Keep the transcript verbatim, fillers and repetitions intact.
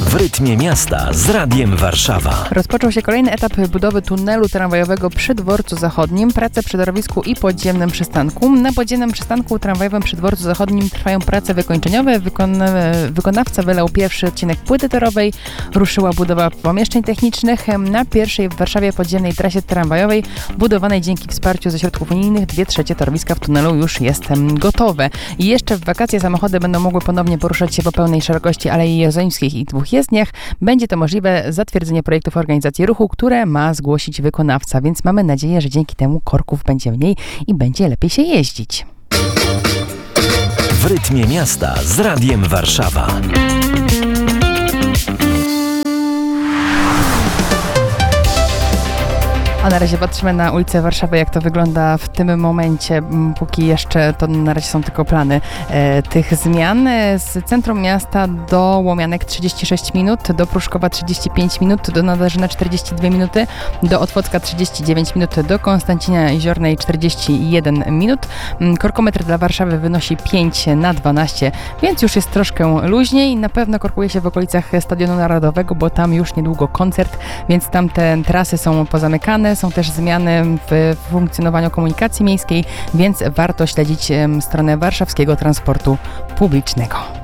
W rytmie miasta z Radiem Warszawa. Rozpoczął się kolejny etap budowy tunelu tramwajowego przy Dworcu Zachodnim. Prace przy torowisku i podziemnym przystanku. Na podziemnym przystanku tramwajowym przy Dworcu Zachodnim trwają prace wykończeniowe. Wykon- wykonawca wylał pierwszy odcinek płyty torowej. Ruszyła budowa pomieszczeń technicznych. Na pierwszej w Warszawie podziemnej trasie tramwajowej, budowanej dzięki wsparciu ze środków unijnych, dwie trzecie torowiska w tunelu już jest gotowe. I jeszcze w wakacje samochody będą mogły ponownie poruszać się po pełnej szerokości Alei Jerozolimskiej i dwóch jezdniach. Będzie to możliwe zatwierdzenie projektów organizacji ruchu, które ma zgłosić wykonawca, więc mamy nadzieję, że dzięki temu korków będzie mniej i będzie lepiej się jeździć. W rytmie miasta z Radiem Warszawa. A na razie patrzymy na ulicę Warszawy, jak to wygląda w tym momencie, póki jeszcze to na razie są tylko plany e, tych zmian. Z centrum miasta do Łomianek trzydzieści sześć minut, do Pruszkowa trzydzieści pięć minut, do Nadarzyna czterdzieści dwie minuty, do Otwocka trzydzieści dziewięć minut, do Konstancina Jeziornej czterdzieści jeden minut. Korkometr dla Warszawy wynosi pięć na dwanaście, więc już jest troszkę luźniej. Na pewno korkuje się w okolicach Stadionu Narodowego, bo tam już niedługo koncert, więc tamte trasy są pozamykane. Są też zmiany w funkcjonowaniu komunikacji miejskiej, więc warto śledzić stronę warszawskiego transportu publicznego.